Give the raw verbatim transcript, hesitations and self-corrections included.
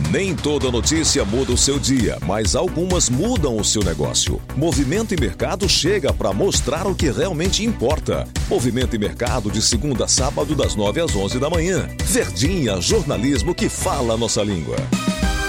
Nem toda notícia muda o seu dia, mas algumas mudam o seu negócio. Movimento e Mercado chega para mostrar o que realmente importa. Movimento e Mercado de segunda a sábado das nove às onze da manhã. Verdinha, jornalismo que fala a nossa língua.